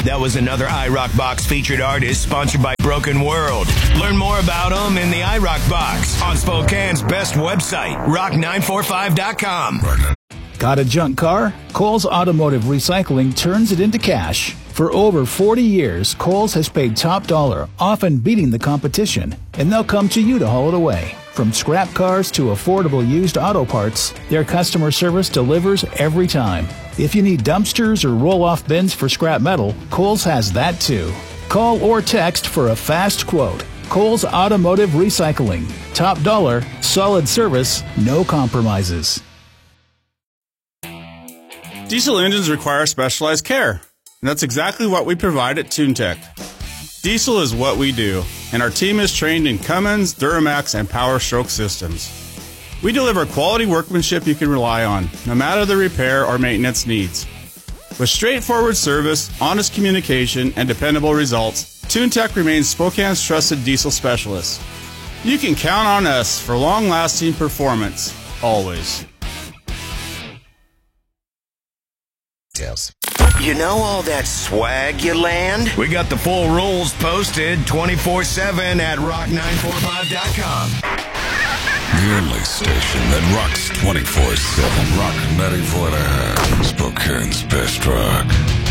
That was another iRock Box featured artist sponsored by Broken World. Learn more about them in the iRock Box on Spokane's best website, rock945.com. Got a junk car? Kohl's Automotive Recycling turns it into cash. For over 40 years, Kohl's has paid top dollar, often beating the competition, and they'll come to you to haul it away. From scrap cars to affordable used auto parts, their customer service delivers every time. If you need dumpsters or roll-off bins for scrap metal, Kohl's has that too. Call or text for a fast quote. Kohl's Automotive Recycling. Top dollar, solid service, no compromises. Diesel engines require specialized care, and that's exactly what we provide at TuneTech. Diesel is what we do, and our team is trained in Cummins, Duramax, and Power Stroke systems. We deliver quality workmanship you can rely on, no matter the repair or maintenance needs. With straightforward service, honest communication, and dependable results, TuneTech remains Spokane's trusted diesel specialist. You can count on us for long-lasting performance, always. You know all that swag you land? We got the full rules posted 24/7 at rock945.com. The only station that rocks 24/7. Rock 94.5. Spokane's best rock.